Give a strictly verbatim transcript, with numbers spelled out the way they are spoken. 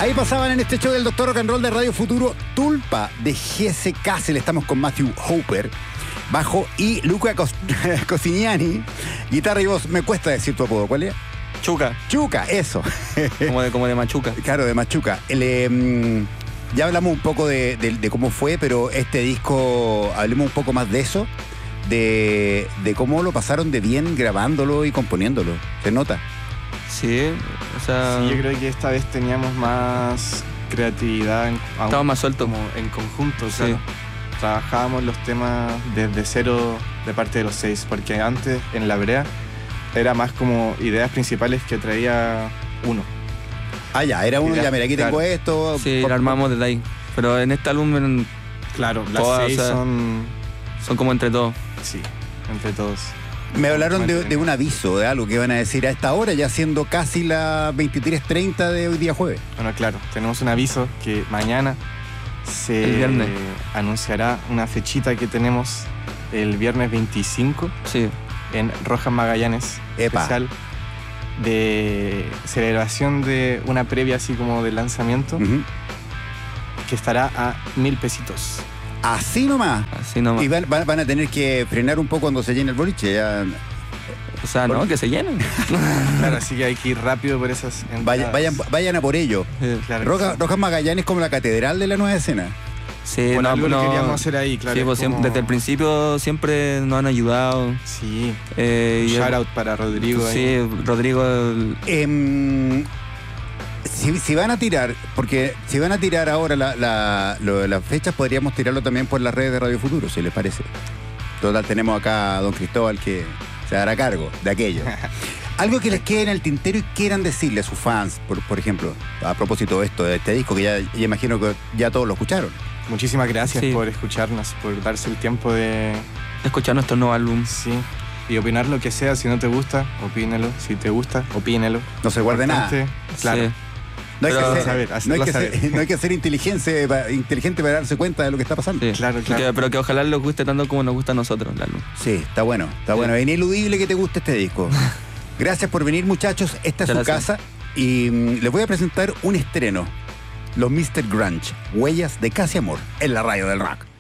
Ahí pasaban en este show del Doctor Rock and Roll de Radio Futuro, Tulpa de Jesse Castle. Estamos con Matthew Hooper, bajo, y Luca Cos Cosignani, guitarra y voz. Me cuesta decir tu apodo, ¿cuál es? Chuca. Chuca, eso. Como de, como de Machuca. Claro, de Machuca. El, eh, ya hablamos un poco de, de, de cómo fue, pero este disco, hablemos un poco más de eso, de, de cómo lo pasaron de bien grabándolo y componiéndolo. ¿Se nota? Sí, o sea... Sí, yo creo que esta vez teníamos más creatividad. En, Estaba más suelto. Como en conjunto, Sí. claro. Trabajábamos los temas desde cero de parte de los seis, porque antes, en La Brea, era más como ideas principales que traía uno. Ah, ya, era uno, Ya, ya, mira, aquí claro. tengo esto. Sí, por- lo armamos desde ahí. Pero en este álbum en- Claro, las Todas, seis o sea, son... son como entre todos. Sí, entre todos. Me hablaron de, de un aviso, de algo que iban a decir a esta hora, ya siendo casi las veintitrés treinta de hoy día jueves. Bueno, claro, tenemos un aviso que mañana se El viernes. anunciará una fechita que tenemos el viernes veinticinco Sí. en Rojas Magallanes, Epa. especial de celebración de una previa así como de lanzamiento, Ujú. que estará a mil pesitos. Así nomás. Así nomás. Y van, van- van a tener que frenar un poco cuando se llene el boliche. Ya. O sea, no, que se llenen. Claro, así que hay que ir rápido por esas entradas. Vaya- vayan, vayan a por ello. Sí. Claro que Roca- sí. Rojas Magallanes como la catedral de la nueva escena. Sí, Por no, algo lo no- queríamos hacer ahí, claro. Sí, es pues siempre- como- desde el principio siempre nos han ayudado. Sí, Eh, y- shout out para Rodrigo. ahí. Sí, Rodrigo. el- Em, si, si van a tirar, porque si van a tirar ahora la- la- lo- las fechas, podríamos tirarlo también por las redes de Radio Futuro, si les parece. Total, tenemos acá a don Cristóbal que se hará cargo de aquello. Algo que les quede en el tintero y quieran decirle a sus fans, por, por ejemplo, a propósito de esto, de este disco, que ya, ya imagino que ya todos lo escucharon. Muchísimas gracias Sí. por escucharnos, por darse el tiempo de... Escuchar nuestro nuevo álbum. Sí. Y opinar lo que sea. Si no te gusta, opínelo. Si te gusta, opínelo. No se guarde nada. Importante, Claro. Sí. No hay, Pero- que ser, Saber, no, hay hacerlo que saber. ser, no hay que ser inteligencia, pa- inteligente para darse cuenta de lo que está pasando. Sí. Claro, claro. Que- pero que ojalá les guste tanto como nos gusta a nosotros el álbum. Sí, está bueno, está Sí. bueno. Es ineludible que te guste este disco. Gracias por venir, muchachos. Esta es su Muchas gracias. casa y mm, les voy a presentar un estreno. Los mister Grunge, Huellas de Casi Amor, en la radio del rock.